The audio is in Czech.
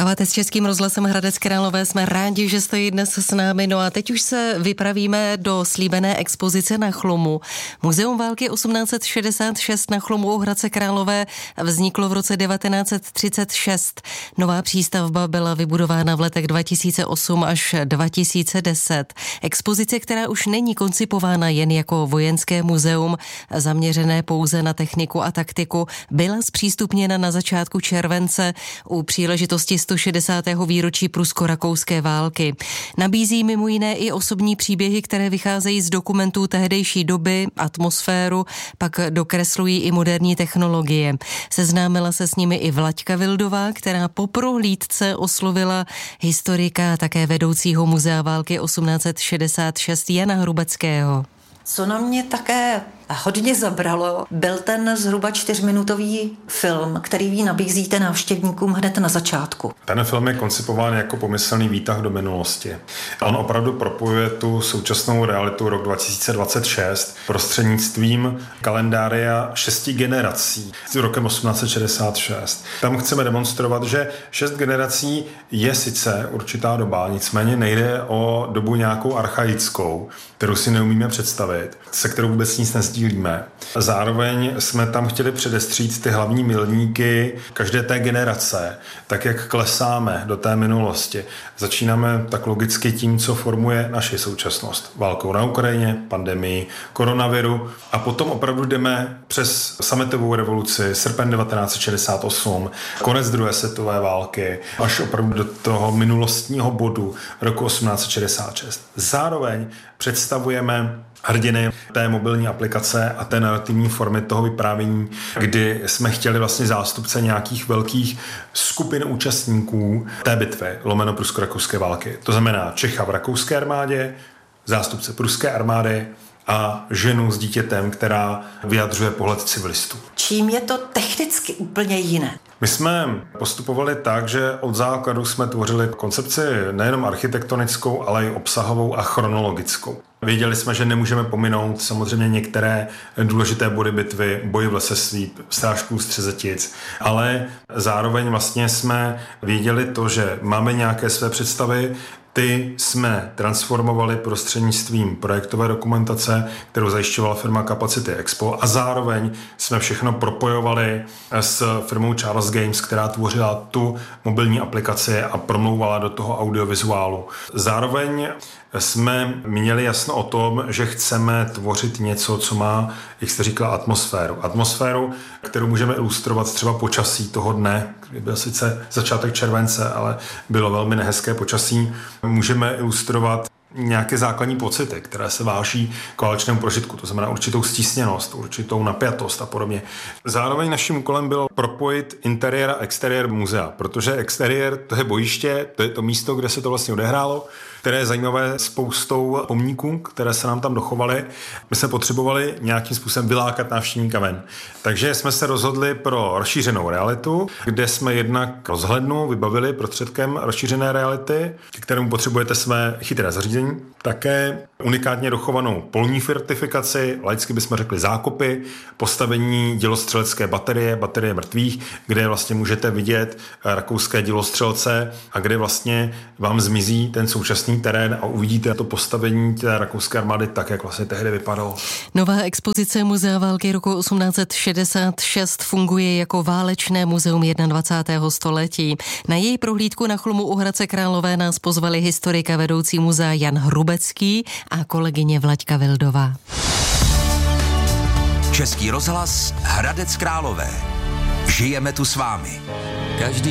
Stáváte s Českým rozhlasem Hradec Králové, jsme rádi, že jste dnes s námi. No a teď už se vypravíme do slíbené expozice na Chlumu. Muzeum války 1866 na Chlumu u Hradce Králové vzniklo v roce 1936. Nová přístavba byla vybudována v letech 2008 až 2010. Expozice, která už není koncipována jen jako vojenské muzeum, zaměřené pouze na techniku a taktiku, byla zpřístupněna na začátku července u příležitosti 160. výročí prusko-rakouské války. Nabízí mimo jiné i osobní příběhy, které vycházejí z dokumentů tehdejší doby, atmosféru, pak dokreslují i moderní technologie. Seznámila se s nimi i Vlaďka Vildová, která po prohlídce oslovila historika a také vedoucího Muzea války 1866 Jana Hrubeckého. Co na mě také hodně zabralo, byl ten zhruba 4minutový film, který vy nabízíte návštěvníkům hned na začátku. Ten film je koncipován jako pomyslný výtah do minulosti. On opravdu propojuje tu současnou realitu rok 2026 prostřednictvím kalendária 6 generací s rokem 1866. Tam chceme demonstrovat, že 6 generací je sice určitá doba, nicméně nejde o dobu nějakou archaickou, kterou si neumíme představit, se kterou vůbec nic nezdílíme. Zároveň jsme tam chtěli předestřít ty hlavní milníky každé té generace, tak jak klesáme do té minulosti. Začínáme tak logicky tím, co formuje naši současnost. Válkou na Ukrajině, pandemii, koronaviru a potom opravdu jdeme přes sametovou revoluci, srpen 1968, konec druhé světové války, až opravdu do toho minulostního bodu roku 1866. Zároveň představujeme hrdiny té mobilní aplikace a té narrativní formy toho vyprávění, kdy jsme chtěli vlastně zástupce nějakých velkých skupin účastníků té bitvy, lomeno prusko-rakouské války. To znamená Čecha v rakouské armádě, zástupce pruské armády a ženu s dítětem, která vyjadřuje pohled civilistů. Čím je to technicky úplně jiné? My jsme postupovali tak, že od základu jsme tvořili koncepci nejenom architektonickou, ale i obsahovou a chronologickou. Věděli jsme, že nemůžeme pominout samozřejmě některé důležité body bitvy, boj v lese Slíp, Strážků Střezetic, ale zároveň vlastně jsme věděli to, že máme nějaké své představy, ty jsme transformovali prostřednictvím projektové dokumentace, kterou zajišťovala firma Capacity Expo a zároveň jsme všechno propojovali s firmou Charles Games, která tvořila tu mobilní aplikaci a promlouvala do toho audiovizuálu. Zároveň jsme měli jasno o tom, že chceme tvořit něco, co má, jak jste říkala, atmosféru. Atmosféru, kterou můžeme ilustrovat třeba počasí toho dne, kdy byl sice začátek července, ale bylo velmi nehezké počasí. Můžeme ilustrovat nějaké základní pocity, které se váží k válečnému prožitku, to znamená určitou stísněnost, určitou napjatost a podobně. Zároveň naším úkolem bylo propojit interiér a exteriér muzea, protože exteriér to je bojiště, to je to místo, kde se to vlastně odehrálo, které je zajímavé spoustou pomníků, které se nám tam dochovaly. My jsme potřebovali nějakým způsobem vylákat návštěvníka ven. Takže jsme se rozhodli pro rozšířenou realitu, kde jsme jednak rozhlednu vybavili prostředkem rozšířené reality, k kterému potřebujete své chytré zařízení, také unikátně dochovanou polní fortifikaci, laicky bychom řekli zákopy, postavení dělostřelecké baterie mrtvých, kde vlastně můžete vidět rakouské dělostřelce a kde vlastně vám zmizí ten současný terén a uvidíte to postavení té rakouské armády tak, jak vlastně tehdy vypadalo. Nová expozice Muzea války roku 1866 funguje jako válečné muzeum 21. století. Na její prohlídku na Chlumu u Hradce Králové nás pozvali historika vedoucí muzea Jan Hrubecký a kolegyně Vlaďka Vildová. Český rozhlas Hradec Králové. Žijeme tu s vámi. Každý